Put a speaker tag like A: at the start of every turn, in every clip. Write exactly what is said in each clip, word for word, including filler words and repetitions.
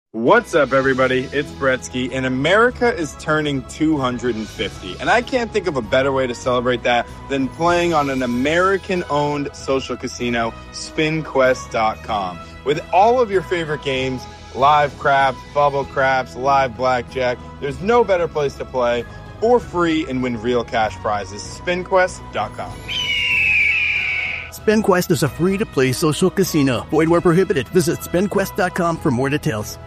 A: What's up, everybody? It's Bretsky, and America is turning two hundred fifty. And I can't think of a better way to celebrate that than playing on an American-owned social casino, spin quest dot com. With all of your favorite games, live craps, bubble craps, live blackjack, there's no better place to play for free and win real cash prizes. spin quest dot com.
B: SpinQuest is a free-to-play social casino. Void where prohibited. Visit spin quest dot com for more details.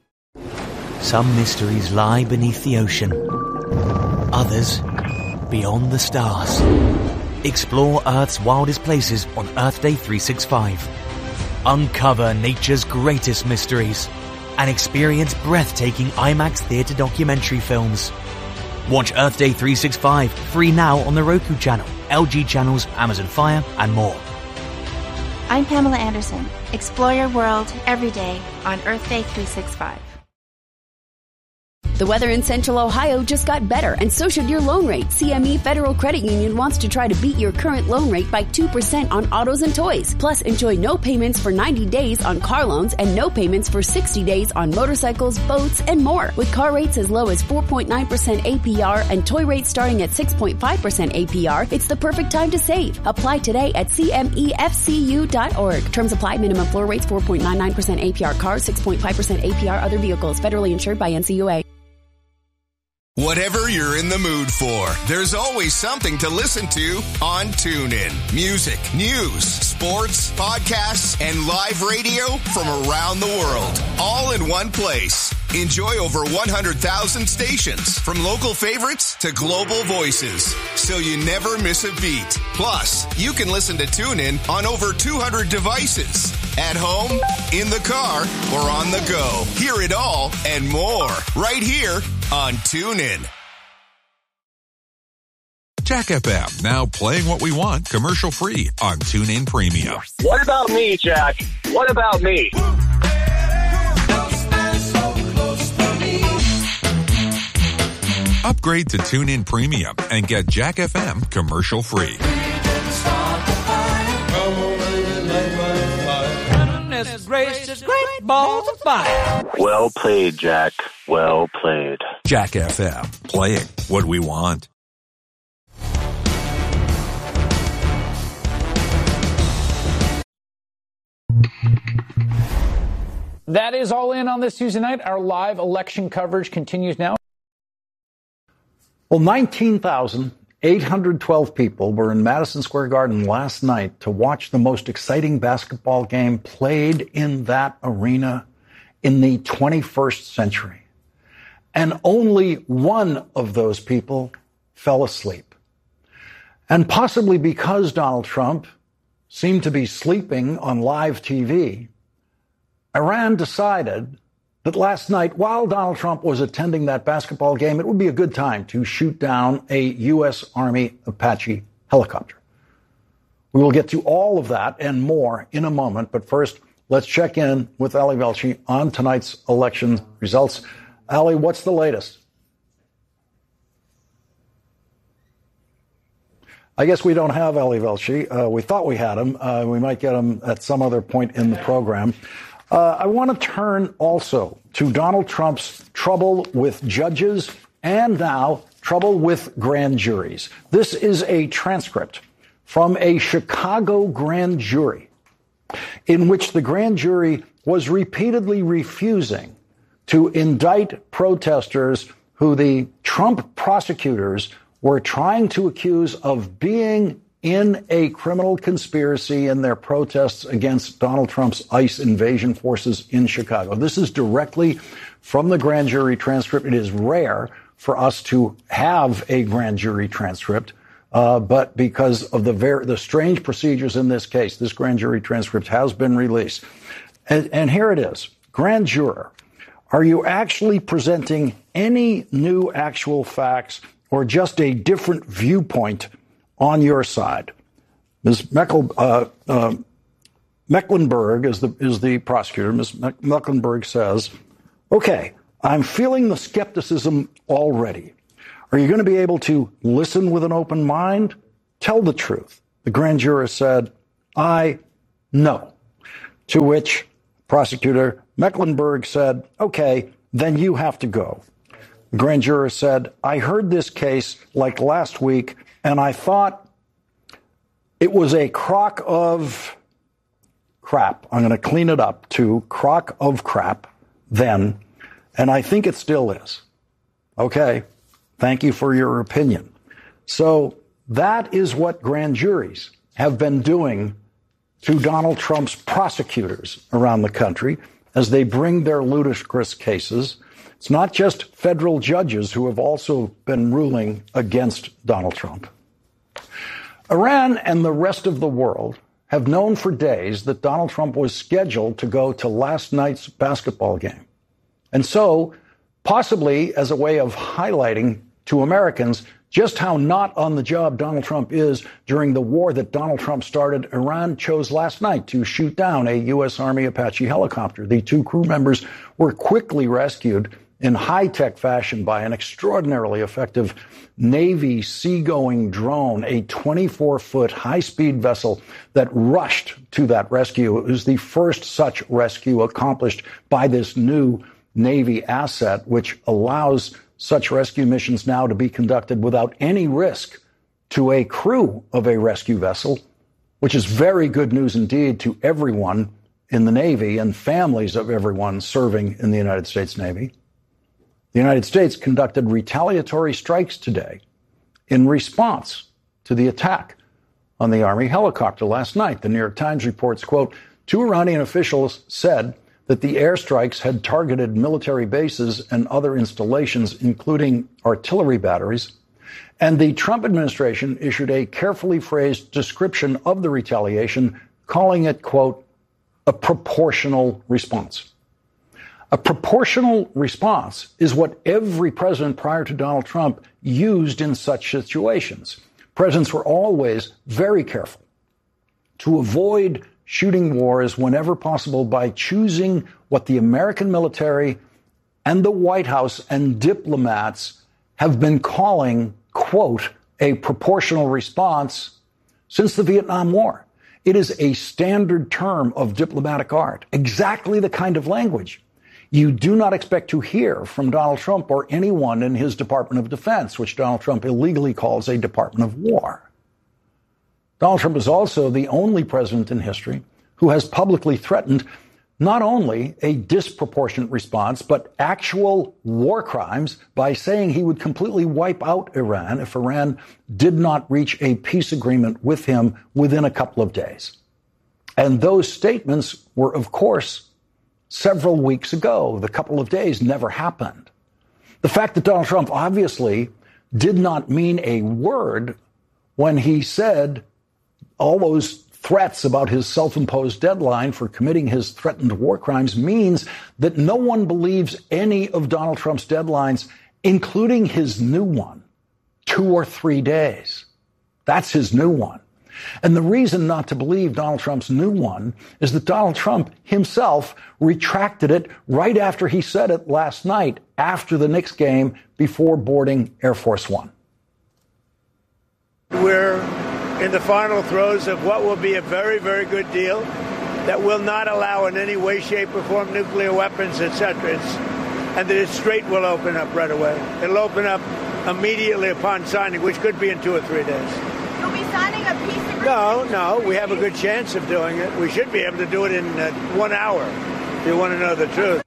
C: Some mysteries lie beneath the ocean. Others, beyond the stars. Explore Earth's wildest places on Earth Day three sixty-five. Uncover nature's greatest mysteries and experience breathtaking IMAX theater documentary films. Watch Earth Day three sixty-five free now on the Roku channel, L G channels, Amazon Fire, and more.
D: I'm Pamela Anderson. Explore your world every day on Earth Day three sixty-five.
E: The weather in Central Ohio just got better, and so should your loan rate. C M E Federal Credit Union wants to try to beat your current loan rate by two percent on autos and toys. Plus, enjoy no payments for ninety days on car loans and no payments for sixty days on motorcycles, boats, and more. With car rates as low as four point nine percent A P R and toy rates starting at six point five percent A P R, it's the perfect time to save. Apply today at C M E F C U dot org. Terms apply. Minimum floor rates four point nine nine percent A P R cars, six point five percent A P R other vehicles. Federally insured by N C U A.
F: Whatever you're in the mood for, there's always something to listen to on TuneIn. Music, news, sports, podcasts, and live radio from around the world, all in one place. Enjoy over one hundred thousand stations, from local favorites to global voices, so you never miss a beat. Plus, you can listen to TuneIn on over two hundred devices. At home, in the car, or on the go. Hear it all and more right here on TuneIn.
G: Jack F M, now playing what we want commercial-free on TuneIn Premium.
H: What about me, Jack? What about me?
G: Upgrade to TuneIn Premium and get Jack F M commercial-free.
I: Gracious, great balls of fire.
H: Well played, Jack. Well played.
G: Jack F M, playing what we want.
J: That is all in on this Tuesday night. Our live election coverage continues now.
K: Well, nineteen thousand eight hundred twelve people were in Madison Square Garden last night to watch the most exciting basketball game played in that arena in the twenty-first century. And only one of those people fell asleep. And possibly because Donald Trump seemed to be sleeping on live T V, Iran decided that last night, while Donald Trump was attending that basketball game, it would be a good time to shoot down a U S Army Apache helicopter. We will get to all of that and more in a moment, but first, let's check in with Ali Velshi on tonight's election results. Ali, what's the latest? I guess we don't have Ali Velshi. Uh, we thought we had him. Uh, we might get him at some other point in the program. Uh, I want to turn also to Donald Trump's trouble with judges and now trouble with grand juries. This is a transcript from a Chicago grand jury in which the grand jury was repeatedly refusing to indict protesters who the Trump prosecutors were trying to accuse of being in a criminal conspiracy in their protests against Donald Trump's ICE invasion forces in Chicago. This is directly from the grand jury transcript. It is rare for us to have a grand jury transcript, uh, but because of the ver- the strange procedures in this case, this grand jury transcript has been released. And, and here it is. Grand juror, are you actually presenting any new actual facts or just a different viewpoint on your side? Miz Meckel, uh, uh, Mecklenburg is the is the prosecutor. Miz Mecklenburg says, okay, I'm feeling the skepticism already. Are you going to be able to listen with an open mind? Tell the truth. The grand juror said, I know. To which prosecutor Mecklenburg said, okay, then you have to go. The grand juror said, I heard this case like last week, and I thought it was a crock of crap. I'm going to clean it up to crock of crap then, and I think it still is. Okay, thank you for your opinion. So that is what grand juries have been doing to Donald Trump's prosecutors around the country as they bring their ludicrous cases. It's not just federal judges who have also been ruling against Donald Trump. Iran and the rest of the world have known for days that Donald Trump was scheduled to go to last night's basketball game. And so, possibly as a way of highlighting to Americans just how not on the job Donald Trump is during the war that Donald Trump started, Iran chose last night to shoot down a U S. Army Apache helicopter. The two crew members were quickly rescued in high-tech fashion by an extraordinarily effective Navy seagoing drone, a twenty-four foot high-speed vessel that rushed to that rescue. It was the first such rescue accomplished by this new Navy asset, which allows such rescue missions now to be conducted without any risk to a crew of a rescue vessel, which is very good news indeed to everyone in the Navy and families of everyone serving in the United States Navy. The United States conducted retaliatory strikes today in response to the attack on the Army helicopter last night. The New York Times reports, quote, two Iranian officials said that the airstrikes had targeted military bases and other installations, including artillery batteries. And the Trump administration issued a carefully phrased description of the retaliation, calling it, quote, a proportional response. A proportional response is what every president prior to Donald Trump used in such situations. Presidents were always very careful to avoid shooting wars whenever possible by choosing what the American military and the White House and diplomats have been calling, quote, a proportional response since the Vietnam War. It is a standard term of diplomatic art, exactly the kind of language you do not expect to hear from Donald Trump or anyone in his Department of Defense, which Donald Trump illegally calls a Department of War. Donald Trump is also the only president in history who has publicly threatened not only a disproportionate response, but actual war crimes by saying he would completely wipe out Iran if Iran did not reach a peace agreement with him within a couple of days. And those statements were, of course, several weeks ago. The couple of days never happened. The fact that Donald Trump obviously did not mean a word when he said all those threats about his self-imposed deadline for committing his threatened war crimes means that no one believes any of Donald Trump's deadlines, including his new one, two or three days. That's his new one. And the reason not to believe Donald Trump's new one is that Donald Trump himself retracted it right after he said it last night after the Knicks game before boarding Air Force One.
L: We're in the final throes of what will be a very, very good deal that will not allow in any way, shape, or form nuclear weapons, et cetera. It's, and that its strait will open up right away. It'll open up immediately upon signing, which could be in two or three days.
M: You'll be signing a peace agreement?
L: No, no. We have a good chance of doing it. We should be able to do it in uh, one hour, if you want to know the truth.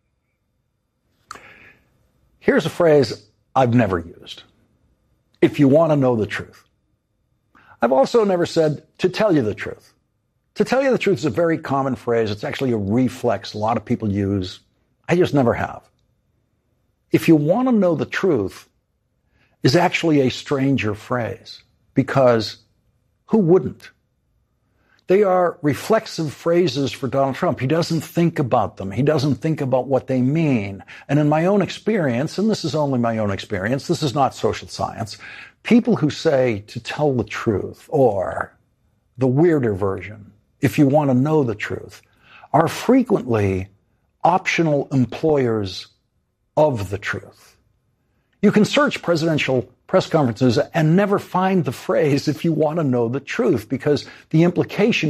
K: Here's a phrase I've never used. If you want to know the truth. I've also never said to tell you the truth. To tell you the truth is a very common phrase. It's actually a reflex a lot of people use. I just never have. If you want to know the truth is actually a stranger phrase, because who wouldn't? They are reflexive phrases for Donald Trump. He doesn't think about them. He doesn't think about what they mean. And in my own experience, and this is only my own experience, this is not social science, people who say to tell the truth, or the weirder version, if you want to know the truth, are frequently optional employers of the truth. You can search presidential press conferences and never find the phrase, if you want to know the truth, because the implication is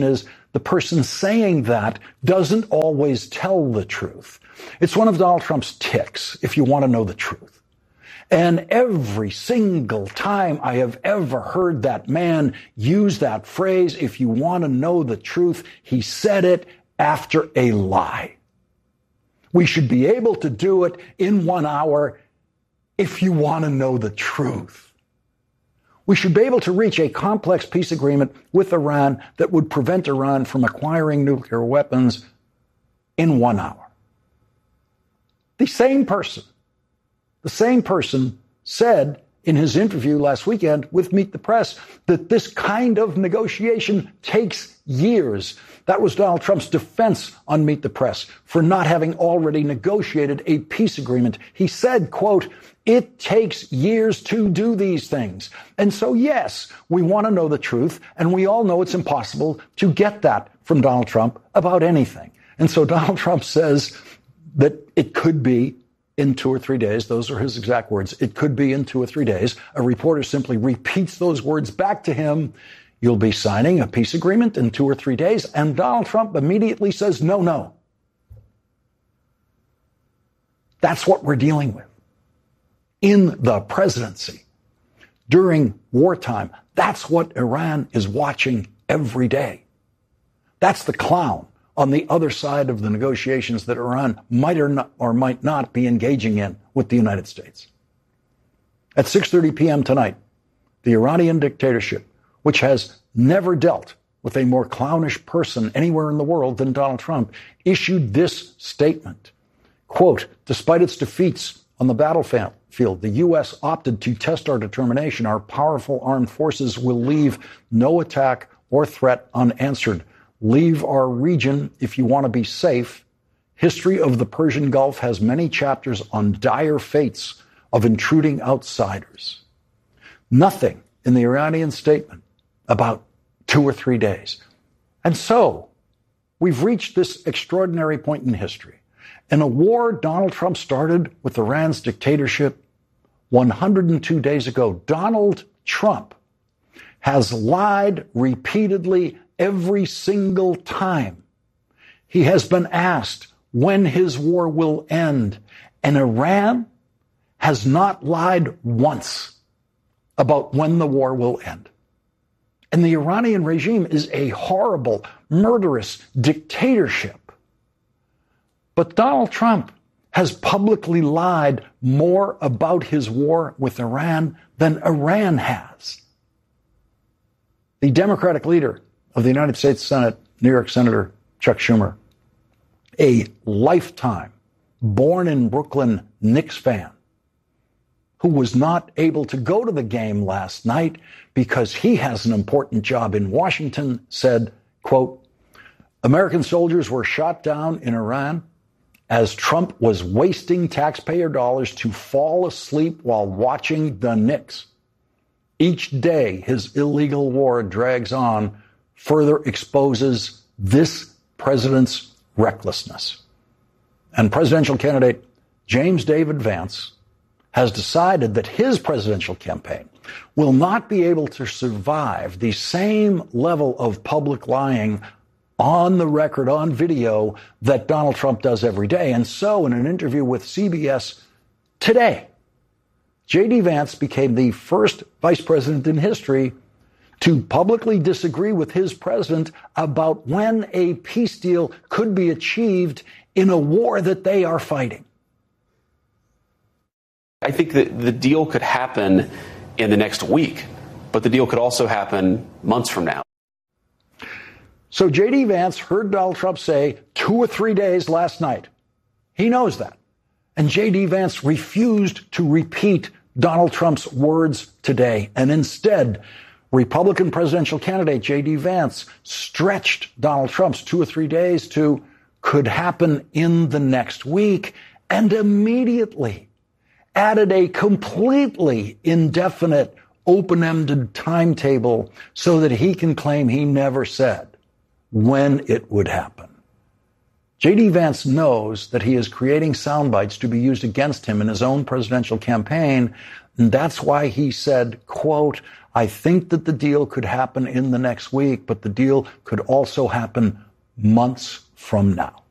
K: the person saying that doesn't always tell the truth. It's one of Donald Trump's tics, if you want to know the truth. And every single time I have ever heard that man use that phrase, if you want to know the truth, he said it after a lie. We should be able to do it in one hour if you want to know the truth. We should be able to reach a complex peace agreement with Iran that would prevent Iran from acquiring nuclear weapons in one hour. The same person, the same person said in his interview last weekend with Meet the Press that this kind of negotiation takes years. That was Donald Trump's defense on Meet the Press for not having already negotiated a peace agreement. He said, quote, "It takes years to do these things." And so, yes, we want to know the truth, and we all know it's impossible to get that from Donald Trump about anything. And so Donald Trump says that it could be in two or three days. Those are his exact words. It could be in two or three days. A reporter simply repeats those words back to him. You'll be signing a peace agreement in two or three days. And Donald Trump immediately says, no, no. That's what we're dealing with. In the presidency, during wartime, that's what Iran is watching every day. That's the clown on the other side of the negotiations that Iran might or, not, or might not be engaging in with the United States. At six thirty p.m. tonight, the Iranian dictatorship, which has never dealt with a more clownish person anywhere in the world than Donald Trump, issued this statement. Quote, "Despite its defeats on the battlefield, the U S opted to test our determination. Our powerful armed forces will leave no attack or threat unanswered. Leave our region if you want to be safe. History of the Persian Gulf has many chapters on dire fates of intruding outsiders." Nothing in the Iranian statement about two or three days. And so we've reached this extraordinary point in history. In a war Donald Trump started with Iran's dictatorship one hundred two days ago, Donald Trump has lied repeatedly every single time he has been asked when his war will end. And Iran has not lied once about when the war will end. And the Iranian regime is a horrible, murderous dictatorship. But Donald Trump has publicly lied more about his war with Iran than Iran has. The Democratic leader of the United States Senate, New York Senator Chuck Schumer, a lifetime born in Brooklyn Knicks fan, who was not able to go to the game last night because he has an important job in Washington, said, quote, "American soldiers were shot down in Iran as Trump was wasting taxpayer dollars to fall asleep while watching the Knicks. Each day his illegal war drags on further exposes this president's recklessness." And presidential candidate James David Vance has decided that his presidential campaign will not be able to survive the same level of public lying on the record, on video, that Donald Trump does every day. And so in an interview with C B S today, J D Vance became the first vice president in history to publicly disagree with his president about when a peace deal could be achieved in a war that they are fighting.
N: I think that the deal could happen in the next week, but the deal could also happen months from now.
K: So J D Vance heard Donald Trump say two or three days last night. He knows that. And J D Vance refused to repeat Donald Trump's words today. And instead, Republican presidential candidate J D Vance stretched Donald Trump's two or three days to could happen in the next week, and immediately added a completely indefinite, open-ended timetable so that he can claim he never said when it would happen. J D. Vance knows that he is creating sound bites to be used against him in his own presidential campaign. And that's why he said, quote, I think that the deal could happen in the next week, but the deal could also happen months from now.